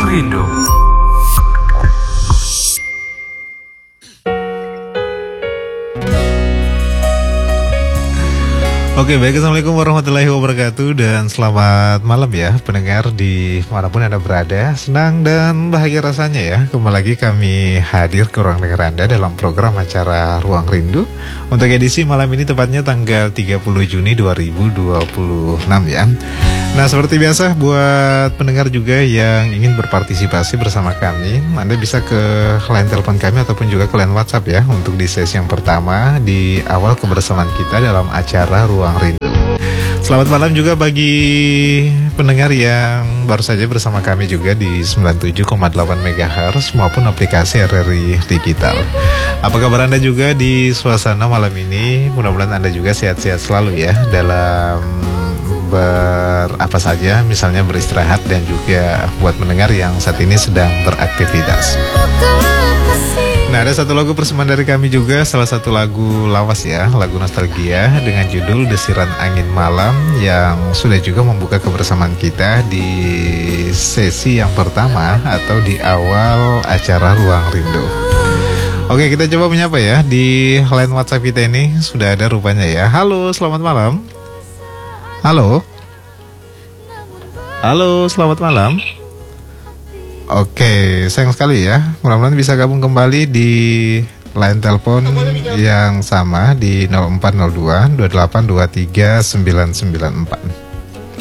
Rindu. Oke, baik, assalamualaikum warahmatullahi wabarakatuh dan selamat malam ya pendengar di manapun Anda berada. Senang dan bahagia rasanya ya kembali lagi kami hadir ke ruang dengar Anda dalam program acara Ruang Rindu untuk edisi malam ini tepatnya tanggal 30 Juni 2026 ya. Nah, seperti biasa buat pendengar juga yang ingin berpartisipasi bersama kami, Anda bisa ke line telepon kami ataupun juga ke line WhatsApp ya untuk di sesi yang pertama di awal kebersamaan kita dalam acara Ruang Rindu. Selamat malam juga bagi pendengar yang baru saja bersama kami juga di 97,8 MHz maupun aplikasi RRI Digital. Apa kabar Anda juga di suasana malam ini? Mudah-mudahan Anda juga sehat-sehat selalu ya dalam berapa saja, misalnya beristirahat dan juga buat mendengar yang saat ini sedang beraktivitas. Nah, ada satu lagu persembahan dari kami juga, salah satu lagu lawas ya, lagu nostalgia dengan judul Desiran Angin Malam yang sudah juga membuka kebersamaan kita di sesi yang pertama atau di awal acara Ruang Rindu. Oke, kita coba menyapa ya di line WhatsApp kita ini, sudah ada rupanya ya. Halo, selamat malam. Halo. Halo, selamat malam. Oke, sayang sekali ya. Mudah-mudahan bisa gabung kembali di line telepon yang sama di 0402 2823 994.